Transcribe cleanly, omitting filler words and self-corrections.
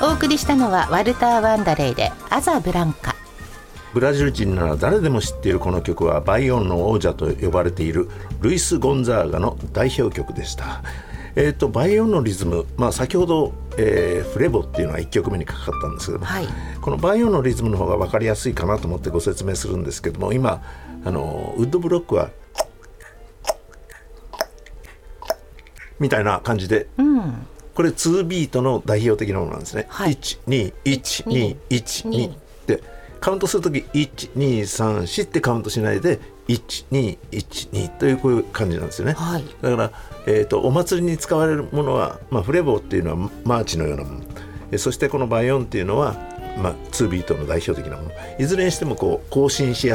お送りしたのはワルター・ワンダレイでアザ・ブランカ。 ブラジル人なら誰でも知っているこの曲はバイオンの王者と呼ばれているルイス・ゴンザーガの代表曲でした。バイオンのリズム、先ほど、フレボっていうのは1曲目にかかったんですけども、 はい、 このバイオンのリズムの方が分かりやすいかなと思ってご説明するんですけども、今ウッドブロックはみたいな感じで、これ2ビートの代表的なものなんですね、 はい、 12121ってカウントするとき1234ってカウントしないで1212というこういう感じなんですよね、 はい、 だから、お祭りに使われるものは、フレボーっていうのはマーチのようなもの、そしてこのバイオンっていうのは、2ビートの代表的なもの、いずれにしてもこう更新しやすい